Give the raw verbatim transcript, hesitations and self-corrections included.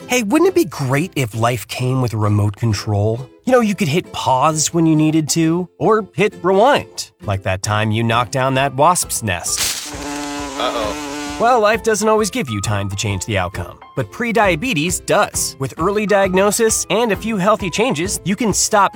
Hey, wouldn't it be great if life came with a remote control? You know, you could hit pause when you needed to, or hit rewind, like that time you knocked down that wasp's nest. Uh-oh. Well, life doesn't always give you time to change the outcome, but prediabetes does. With early diagnosis and a few healthy changes, you can stop